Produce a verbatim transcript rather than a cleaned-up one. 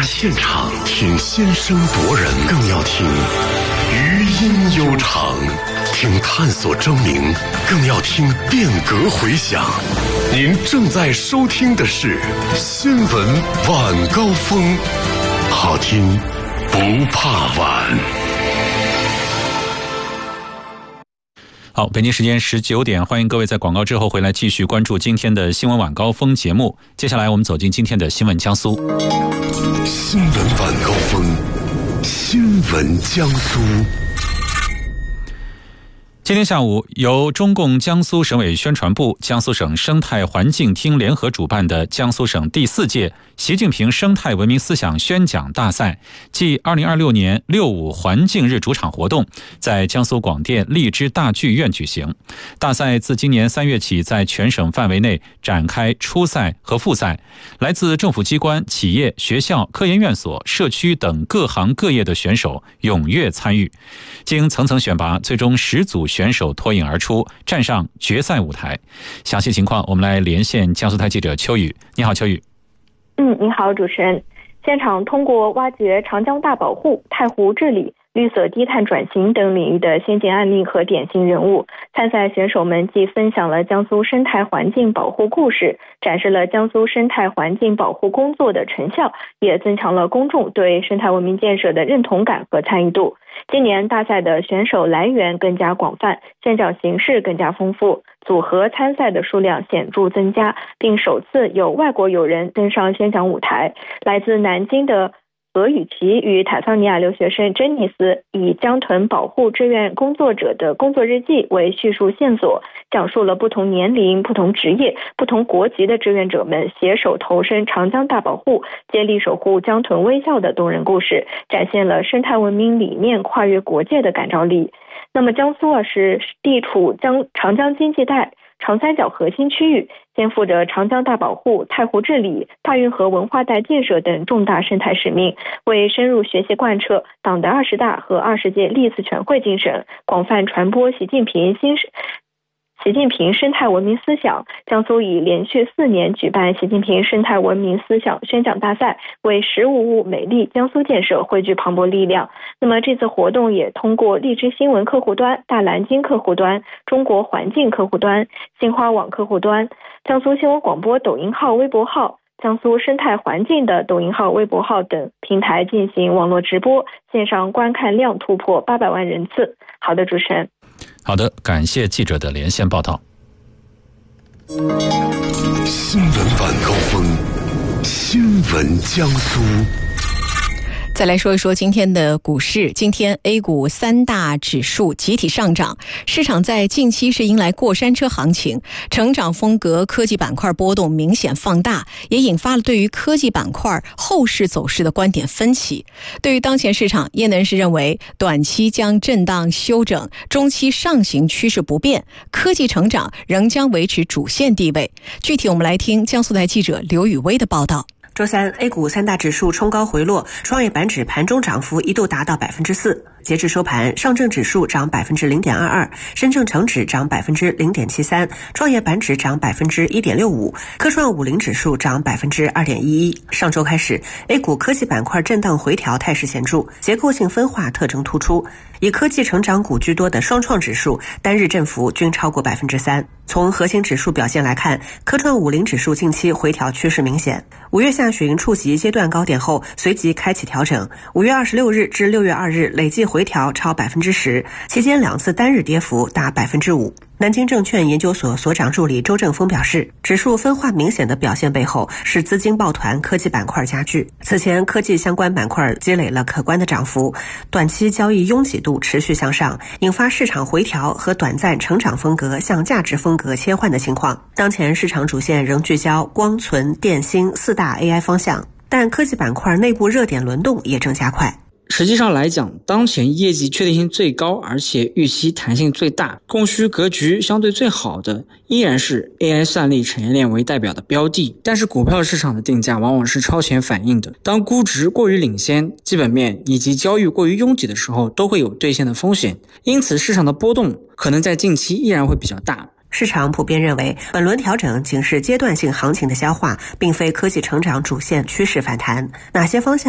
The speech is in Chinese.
现场，听先声夺人，更要听余音悠长，听探索狰狞，更要听变革回响。您正在收听的是新闻晚高峰，好听不怕晚。 好，北京时间十九点，欢迎各位在广告之后回来继续关注今天的新闻晚高峰节目。接下来我们走进今天的新闻江苏。 新闻晚高峰，新闻江苏。 今天下午，由中共江苏省委宣传部、江苏省生态环境厅联合主办的江苏省第四届习近平生态文明思想宣讲大赛暨二零二六年六五环境日主场活动在江苏广电荔枝大剧院举行。大赛自今年三月起在全省范围内展开初赛和复赛，来自政府机关、企业、学校、科研院所、社区等各行各业的选手踊跃参与，经层层选拔，最终十组选手脱颖而出，站上决赛舞台。详细情况我们来连线江苏台记者邱宇。你好，邱宇。 嗯，你好，主持人。现场通过挖掘长江大保护、太湖治理、绿色低碳转型等领域的先进案例和典型人物，参赛选手们既分享了江苏生态环境保护故事，展示了江苏生态环境保护工作的成效，也增强了公众对生态文明建设的认同感和参与度。今年大赛的选手来源更加广泛，宣讲形式更加丰富，组合参赛的数量显著增加，并首次有外国友人登上宣讲舞台。来自南京的俄语奇与坦桑尼亚留学生珍妮斯以江豚保护志愿工作者的工作日记为叙述线索，讲述了不同年龄、不同职业、不同国籍的志愿者们携手投身长江大保护，接力守护江豚微笑的动人故事，展现了生态文明理念跨越国界的感召力。那么江苏啊是地处江长江经济带长三角核心区域，肩负着长江大保护、太湖治理、大运河文化带建设等重大生态使命，为深入学习贯彻党的二十大和二十届历次全会精神，广泛传播习近平新习近平生态文明思想，江苏已连续四年举办习近平生态文明思想宣讲大赛，为十五物美丽江苏建设汇聚磅礴力量。那么这次活动也通过荔枝新闻客户端、大蓝鲸客户端、中国环境客户端、新华网客户端、江苏新闻广播抖音号、微博号、江苏生态环境的抖音号、微博号等平台进行网络直播，线上观看量突破八百万人次。好的，主持人。 好的，感谢记者的连线报道。 新闻晚高峰，新闻江苏。 再来说一说今天的股市。今天 A 股三大指数集体上涨，市场在近期是迎来过山车行情，成长风格科技板块波动明显放大，也引发了对于科技板块后市走势的观点分歧。对于当前市场，业内人士认为短期将震荡休整，中期上行趋势不变，科技成长仍将维持主线地位。具体我们来听江苏台记者刘雨薇的报道。 周三 A 股三大指数冲高回落，创业板指盘中涨幅一度达到百分之四。截至收盘，上证指数涨百分之零点二二，深证成指涨百分之零点七三，创业板指涨百分之一点六五，科创五零指数涨百分之二点一一。上周开始 ，A 股科技板块震荡回调态势显著，结构性分化特征突出。以科技成长股居多的双创指数单日振幅均超过百分之三。从核心指数表现来看，科创五零指数近期回调趋势明显。五月下旬触及阶段高点后，随即开启调整。五月二十六日至六月二日累计回调超百分之十，期间两次单日跌幅达百分之五。南京证券研究所所长助理周正峰表示，指数分化明显的表现背后是资金抱团科技板块加剧。此前科技相关板块积累了可观的涨幅，短期交易拥挤度持续向上，引发市场回调和短暂成长风格向价值风格切换的情况。当前市场主线仍聚焦光存、电芯四大 A I 方向，但科技板块内部热点轮动也正加快。 实际上来讲，当前业绩确定性最高，而且预期弹性最大，供需格局相对最好的，依然是 A I 算力产业链为代表的标的。但是股票市场的定价往往是超前反应的，当估值过于领先，基本面以及交易过于拥挤的时候，都会有兑现的风险。因此，市场的波动可能在近期依然会比较大。 市场普遍认为，本轮调整仅是阶段性行情的消化，并非科技成长主线趋势反弹。哪些方向